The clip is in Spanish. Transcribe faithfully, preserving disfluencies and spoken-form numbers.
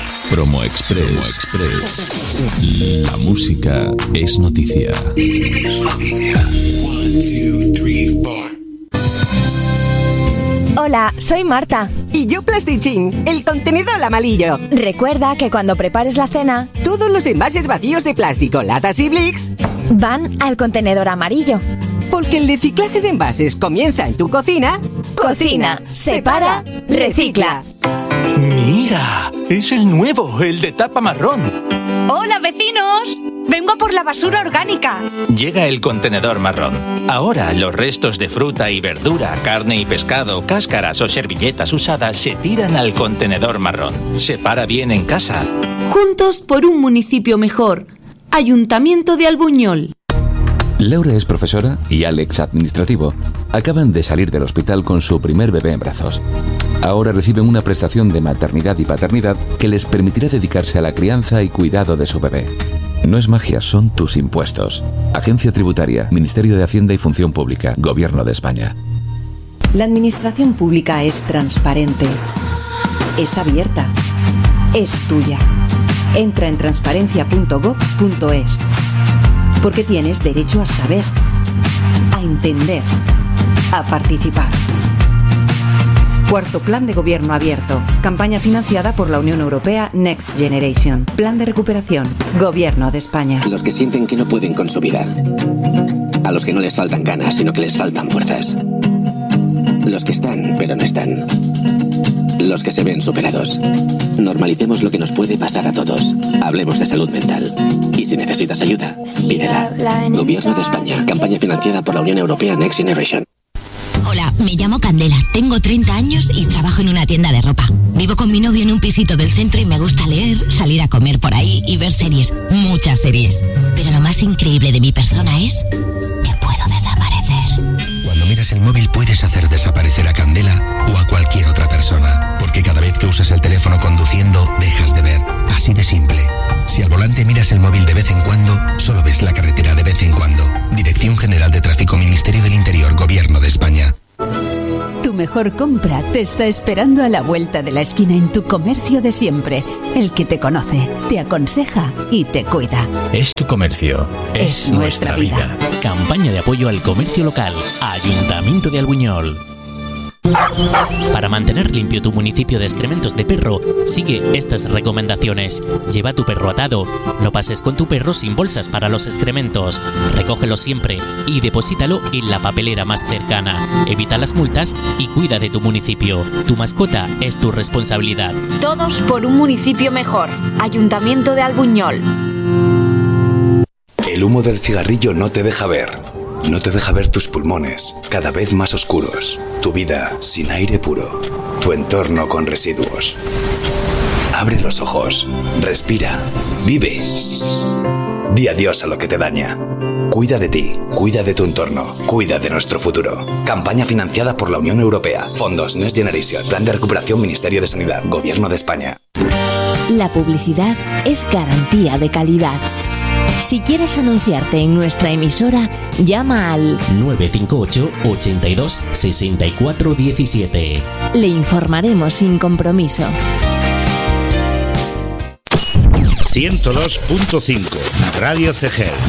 Promo Express. Promo Express. La música es noticia. Es noticia. One, two, three, four. Hola, soy Marta. Y yo Plastichín, el contenedor amarillo. Recuerda que cuando prepares la cena, todos los envases vacíos de plástico, latas y Blix van al contenedor amarillo. Porque el reciclaje de envases comienza en tu cocina. Cocina, separa, recicla. ¡Mira! Es el nuevo, el de tapa marrón. ¡Hola, vecinos! ¡Vengo a por la basura orgánica! Llega el contenedor marrón. Ahora los restos de fruta y verdura, carne y pescado, cáscaras o servilletas usadas se tiran al contenedor marrón. Separa bien en casa. Juntos por un municipio mejor. Ayuntamiento de Albuñol. Laura es profesora y Alex administrativo. Acaban de salir del hospital con su primer bebé en brazos. Ahora reciben una prestación de maternidad y paternidad que les permitirá dedicarse a la crianza y cuidado de su bebé. No es magia, son tus impuestos. Agencia Tributaria, Ministerio de Hacienda y Función Pública, Gobierno de España. La administración pública es transparente, es abierta, es tuya. Entra en transparencia punto gob punto es. Porque tienes derecho a saber, a entender, a participar. Cuarto Plan de Gobierno Abierto. Campaña financiada por la Unión Europea Next Generation. Plan de recuperación. Gobierno de España. Los que sienten que no pueden con su vida. A los que no les faltan ganas, sino que les faltan fuerzas. Los que están, pero no están. Los que se ven superados. Normalicemos lo que nos puede pasar a todos. Hablemos de salud mental. Y si necesitas ayuda, pídela. Gobierno de España. Campaña financiada por la Unión Europea Next Generation. Hola, me llamo Candela, tengo treinta años y trabajo en una tienda de ropa. Vivo con mi novio en un pisito del centro y me gusta leer, salir a comer por ahí y ver series, muchas series. Pero lo más increíble de mi persona es que puedo desaparecer. Cuando miras el móvil puedes hacer desaparecer a Candela o a cualquier otra persona, porque cada vez que usas el teléfono conduciendo, dejas de ver. Así de simple. Si al volante miras el móvil de vez en cuando, solo ves la carretera de vez en cuando. Dirección General de Tráfico, Ministerio del Interior, Gobierno de España. Tu mejor compra te está esperando a la vuelta de la esquina en tu comercio de siempre. El que te conoce, te aconseja y te cuida. Es tu comercio, es, es nuestra, nuestra vida. vida. Campaña de apoyo al comercio local. Ayuntamiento de Albuñol. Para mantener limpio tu municipio de excrementos de perro, sigue estas recomendaciones. Lleva tu perro atado. No pases con tu perro sin bolsas para los excrementos. Recógelo siempre y deposítalo en la papelera más cercana. Evita las multas y cuida de tu municipio. Tu mascota es tu responsabilidad. Todos por un municipio mejor. Ayuntamiento de Albuñol. El humo del cigarrillo no te deja ver. No te deja ver tus pulmones, cada vez más oscuros. Tu vida sin aire puro. Tu entorno con residuos. Abre los ojos. Respira. Vive. Di adiós a lo que te daña. Cuida de ti. Cuida de tu entorno. Cuida de nuestro futuro. Campaña financiada por la Unión Europea. Fondos Next Generation. Plan de recuperación, Ministerio de Sanidad. Gobierno de España. La publicidad es garantía de calidad. Si quieres anunciarte en nuestra emisora, llama al nueve cinco ocho, ochenta y dos, sesenta y cuatro diecisiete. Le informaremos sin compromiso. ciento dos punto cinco Radio C G.